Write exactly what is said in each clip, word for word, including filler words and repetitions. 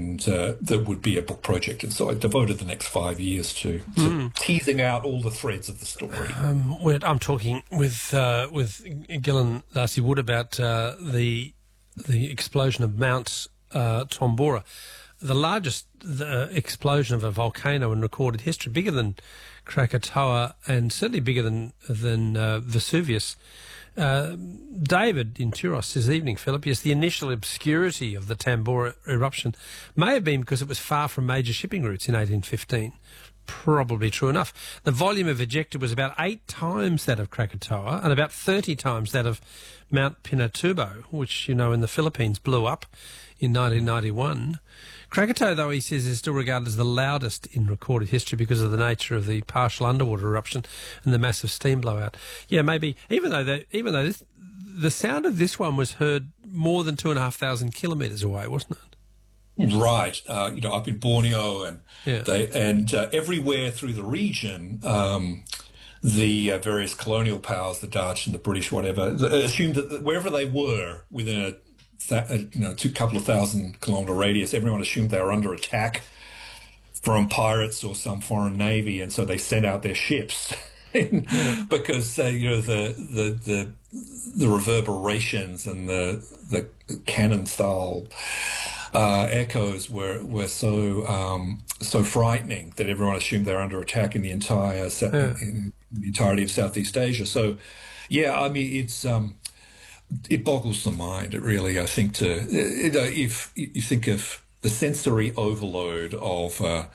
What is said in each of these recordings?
and uh, that would be a book project. And so I devoted the next five years to, to mm. teasing out all the threads of the story. Um, I'm talking with uh, with Gillen Darcy Wood about uh, the the explosion of Mount uh, Tambora, the largest uh, explosion of a volcano in recorded history, bigger than Krakatoa and certainly bigger than than uh, Vesuvius. Uh, David in Turos this evening, Philip, yes, the initial obscurity of the Tambora eruption may have been because it was far from major shipping routes in eighteen fifteen. Probably true enough. The volume of ejecta was about eight times that of Krakatoa and about thirty times that of Mount Pinatubo, which, you know, in the Philippines blew up in nineteen ninety-one. Krakatoa, though, he says, is still regarded as the loudest in recorded history because of the nature of the partial underwater eruption and the massive steam blowout. Yeah, maybe, even though the, even though this, the sound of this one was heard more than two and a half thousand kilometres away, wasn't it? Right. Uh, you know, up in Borneo and yeah. they, and uh, everywhere through the region, um, the uh, various colonial powers, the Dutch and the British, whatever, assumed that wherever they were within a Th- you know, two couple of thousand kilometre radius, everyone assumed they were under attack from pirates or some foreign navy, and so they sent out their ships because uh, you know the the the the reverberations and the the cannon style uh, echoes were were so um, so frightening that everyone assumed they were under attack in the entire yeah. in the entirety of Southeast Asia. So, yeah, I mean it's. Um, It boggles the mind, it really, I think, to you know, if you think of the sensory overload of uh,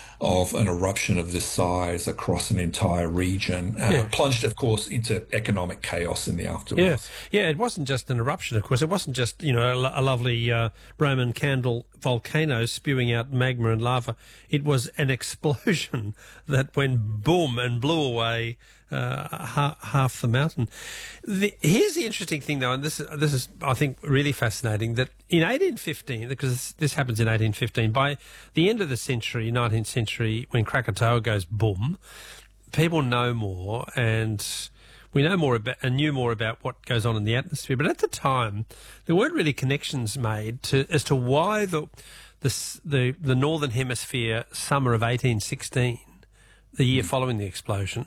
of an eruption of this size across an entire region, uh, yeah. plunged, of course, into economic chaos in the aftermath. Yeah, yeah, it wasn't just an eruption, of course. It wasn't just, you know, a, a lovely uh, Roman candle volcano spewing out magma and lava. It was an explosion that went boom and blew away uh, ha- half the mountain. The, here's the interesting thing, though, and this is, this is, I think, really fascinating, that in eighteen fifteen, because this happens in eighteen fifteen, by the end of the century, nineteenth century, when Krakatoa goes boom, people know more and we know more about and knew more about what goes on in the atmosphere. But at the time, there weren't really connections made to as to why the the the, the Northern Hemisphere summer of eighteen sixteen, the year following the explosion,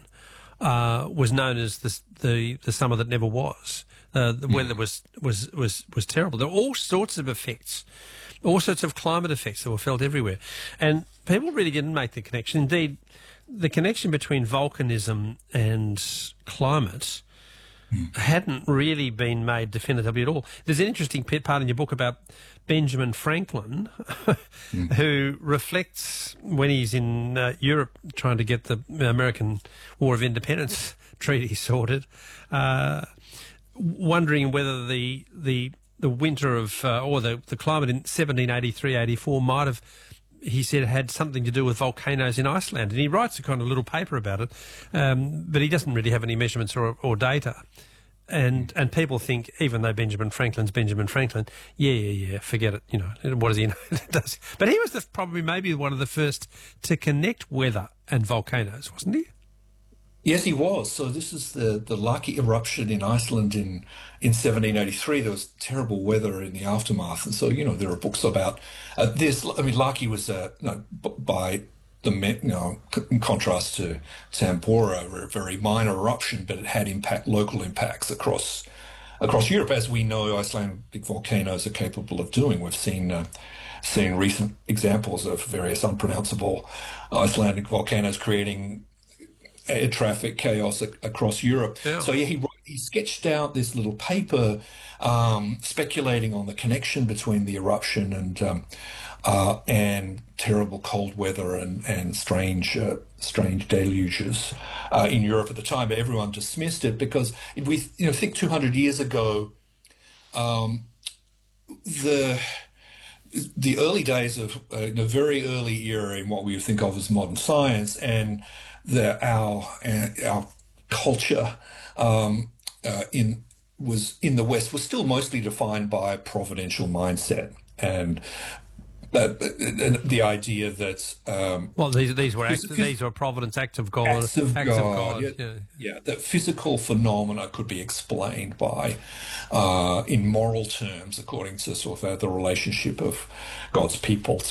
uh, was known as the, the the summer that never was. Uh, the weather was, was, was, was terrible. There were all sorts of effects, all sorts of climate effects that were felt everywhere. And people really didn't make the connection. Indeed, the connection between volcanism and climate mm. hadn't really been made definitively at all. There's an interesting part in your book about Benjamin Franklin, mm. who reflects when he's in uh, Europe trying to get the American War of Independence treaty sorted, uh, wondering whether the the the winter of uh, or the the climate in seventeen eighty-three eighty-four might have, he said, had something to do with volcanoes in Iceland, and he writes a kind of little paper about it, um, but he doesn't really have any measurements or, or data. And and people think, even though Benjamin Franklin's Benjamin Franklin, yeah, yeah, yeah, forget it, you know, what does he know? Does, but he was the, probably maybe one of the first to connect weather and volcanoes, wasn't he? Yes, he was. So this is the, the Laki eruption in Iceland in, in seventeen eighty-three. There was terrible weather in the aftermath. And so, you know, there are books about uh, this. I mean, Laki was, uh, you know, b- by the, you know, in contrast to Tambora, a very minor eruption, but it had impact, local impacts across across Europe, as we know Icelandic volcanoes are capable of doing. We've seen uh, seen recent examples of various unpronounceable Icelandic volcanoes creating air traffic chaos ac- across Europe. Yeah. So yeah, he he sketched out this little paper um, speculating on the connection between the eruption and um, uh, and terrible cold weather and and strange uh, strange deluges uh, in Europe at the time. But everyone dismissed it because if we you know think two hundred years ago, um, the the early days of uh, the very early era in what we would think of as modern science and the our uh, our culture um, uh, in was in the West was still mostly defined by a providential mindset and uh, the idea that um, well these these were acts, these were providence, acts of God, acts of acts God, of God yeah, yeah. yeah, that physical phenomena could be explained by uh, in moral terms according to sort of uh, the relationship of God's people